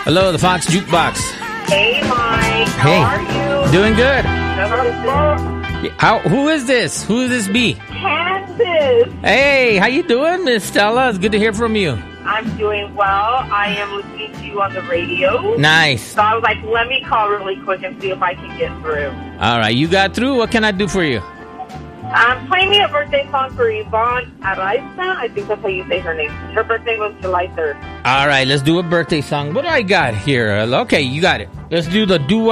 Hello, the Fox Jukebox. Hey, Mike. How are you? Doing good. Hello. Who is this? Who is this be? Kansas. Hey, how you doing, Miss Stella? It's good to hear from you. I'm doing well. I am listening to you on the radio. Nice. So I was like, let me call really quick and see if I can get through. All right, you got through. What can I do for you? Play me a birthday song for Yvonne Araiza. I think that's how you say her name. Her birthday was July 3rd. All right, let's do a birthday song. What do I got here? Okay, you got it. Let's do the